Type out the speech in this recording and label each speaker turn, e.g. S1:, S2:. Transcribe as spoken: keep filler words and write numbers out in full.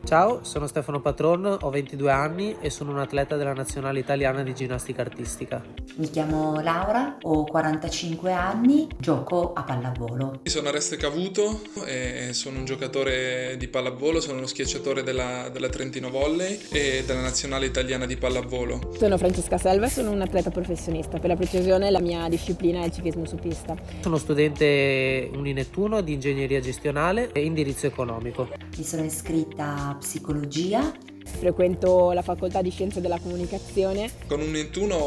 S1: Ciao, sono Stefano Patron, ho ventidue anni e sono un atleta della nazionale italiana di ginnastica artistica.
S2: Mi chiamo Laura, ho quarantacinque anni, gioco a pallavolo.
S3: Sono Areste Cavuto e sono un giocatore di pallavolo, sono uno schiacciatore della, della Trentino Volley e della nazionale italiana di pallavolo.
S4: Sono Francesca Selva e sono un atleta professionista. Per la precisione la mia disciplina è il ciclismo su pista.
S1: Sono studente Uninettuno di ingegneria gestionale e indirizzo economico.
S2: Mi sono iscritta a psicologia.
S4: Frequento la facoltà di scienze della comunicazione.
S3: Con Uninettuno